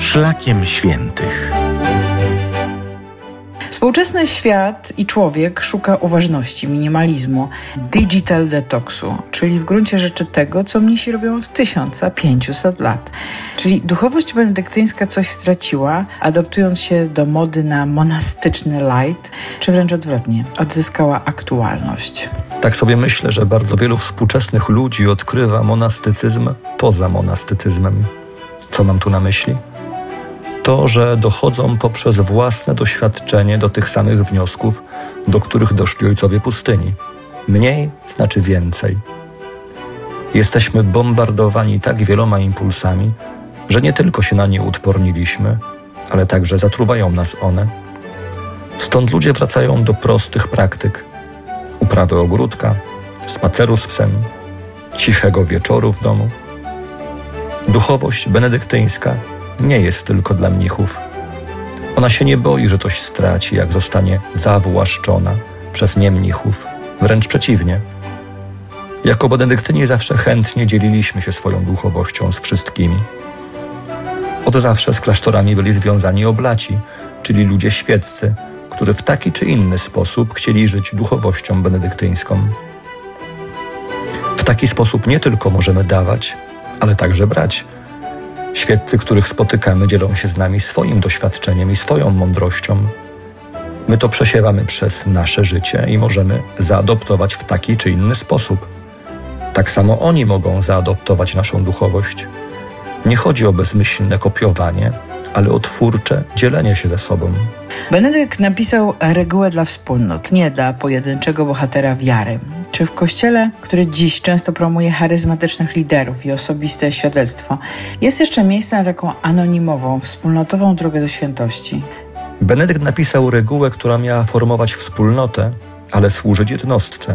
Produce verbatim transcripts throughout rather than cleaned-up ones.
Szlakiem świętych. Współczesny świat i człowiek szuka uważności, minimalizmu, digital detoxu, czyli w gruncie rzeczy tego, co mnisi robią od tysiąc pięćset lat. Czyli duchowość benedyktyńska coś straciła, adaptując się do mody na monastyczny light, czy wręcz odwrotnie, odzyskała aktualność. Tak sobie myślę, że bardzo wielu współczesnych ludzi odkrywa monastycyzm poza monastycyzmem. Co mam tu na myśli? To, że dochodzą poprzez własne doświadczenie do tych samych wniosków, do których doszli ojcowie pustyni. Mniej znaczy więcej. Jesteśmy bombardowani tak wieloma impulsami, że nie tylko się na nie uodporniliśmy, ale także zatruwają nas one. Stąd ludzie wracają do prostych praktyk. Uprawy ogródka, spaceru z psem, cichego wieczoru w domu. Duchowość benedyktyńska nie jest tylko dla mnichów. Ona się nie boi, że coś straci, jak zostanie zawłaszczona przez niemnichów. Wręcz przeciwnie. Jako benedyktyni zawsze chętnie dzieliliśmy się swoją duchowością z wszystkimi. Od zawsze z klasztorami byli związani oblaci, czyli ludzie świeccy, którzy w taki czy inny sposób chcieli żyć duchowością benedyktyńską. W taki sposób nie tylko możemy dawać, ale także brać. Świeccy, których spotykamy, dzielą się z nami swoim doświadczeniem i swoją mądrością. My to przesiewamy przez nasze życie i możemy zaadoptować w taki czy inny sposób. Tak samo oni mogą zaadoptować naszą duchowość. Nie chodzi o bezmyślne kopiowanie, ale o twórcze dzielenie się ze sobą. Benedykt napisał regułę dla wspólnot, nie dla pojedynczego bohatera wiary. Czy w Kościele, który dziś często promuje charyzmatycznych liderów i osobiste świadectwo, jest jeszcze miejsce na taką anonimową, wspólnotową drogę do świętości? Benedykt napisał regułę, która miała formować wspólnotę, ale służyć jednostce.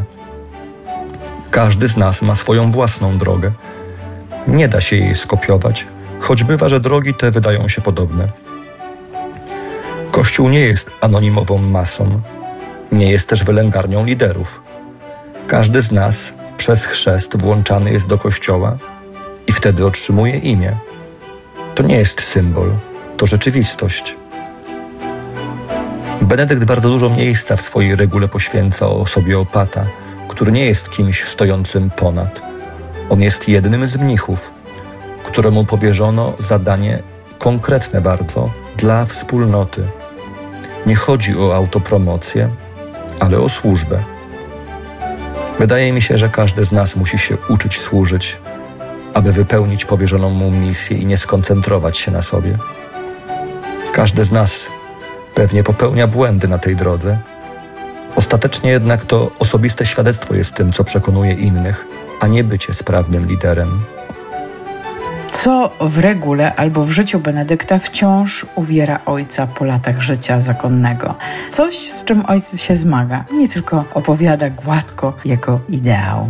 Każdy z nas ma swoją własną drogę. Nie da się jej skopiować, choć bywa, że drogi te wydają się podobne. Kościół nie jest anonimową masą, nie jest też wylęgarnią liderów. Każdy z nas przez chrzest włączany jest do Kościoła i wtedy otrzymuje imię. To nie jest symbol, to rzeczywistość. Benedykt bardzo dużo miejsca w swojej regule poświęca osobie opata, który nie jest kimś stojącym ponad. On jest jednym z mnichów, któremu powierzono zadanie konkretne bardzo dla wspólnoty. Nie chodzi o autopromocję, ale o służbę. Wydaje mi się, że każdy z nas musi się uczyć służyć, aby wypełnić powierzoną mu misję i nie skoncentrować się na sobie. Każdy z nas pewnie popełnia błędy na tej drodze. Ostatecznie jednak to osobiste świadectwo jest tym, co przekonuje innych, a nie bycie sprawnym liderem. Co w regule albo w życiu Benedykta wciąż uwiera ojca po latach życia zakonnego? Coś, z czym ojciec się zmaga, nie tylko opowiada gładko jako ideał.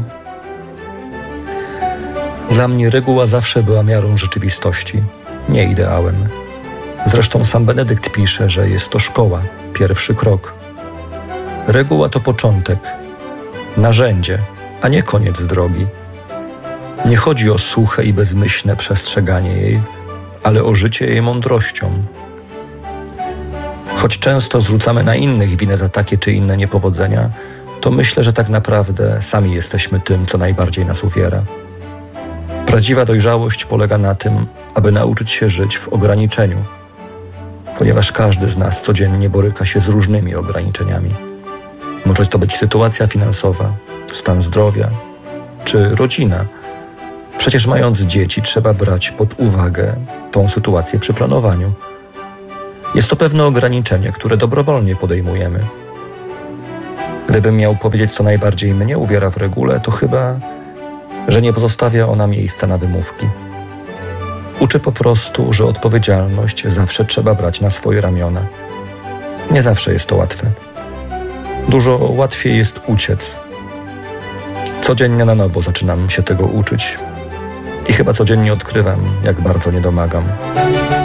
Dla mnie reguła zawsze była miarą rzeczywistości, nie ideałem. Zresztą sam Benedykt pisze, że jest to szkoła, pierwszy krok. Reguła to początek, narzędzie, a nie koniec drogi. Nie chodzi o suche i bezmyślne przestrzeganie jej, ale o życie jej mądrością. Choć często zrzucamy na innych winę za takie czy inne niepowodzenia, to myślę, że tak naprawdę sami jesteśmy tym, co najbardziej nas uwiera. Prawdziwa dojrzałość polega na tym, aby nauczyć się żyć w ograniczeniu, ponieważ każdy z nas codziennie boryka się z różnymi ograniczeniami. Może to być sytuacja finansowa, stan zdrowia czy rodzina. Przecież mając dzieci trzeba brać pod uwagę tą sytuację przy planowaniu. Jest to pewne ograniczenie, które dobrowolnie podejmujemy. Gdybym miał powiedzieć, co najbardziej mnie uwiera w regule, to chyba, że nie pozostawia ona miejsca na wymówki. Uczy po prostu, że odpowiedzialność zawsze trzeba brać na swoje ramiona. Nie zawsze jest to łatwe. Dużo łatwiej jest uciec. Codziennie na nowo zaczynam się tego uczyć i chyba codziennie odkrywam, jak bardzo nie domagam.